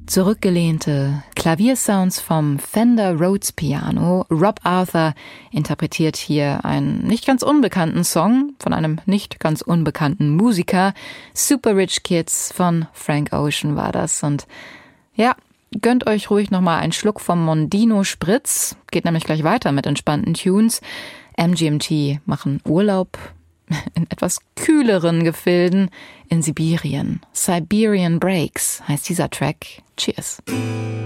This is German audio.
Zurückgelehnte Klaviersounds vom Fender Rhodes Piano. Rob Arthur interpretiert hier einen nicht ganz unbekannten Song von einem nicht ganz unbekannten Musiker. Super Rich Kids von Frank Ocean war das. Und ja, gönnt euch ruhig nochmal einen Schluck vom Mondino Spritz. Geht nämlich gleich weiter mit entspannten Tunes. MGMT machen Urlaub in etwas kühleren Gefilden in Sibirien. Siberian Breaks heißt dieser Track. Cheers.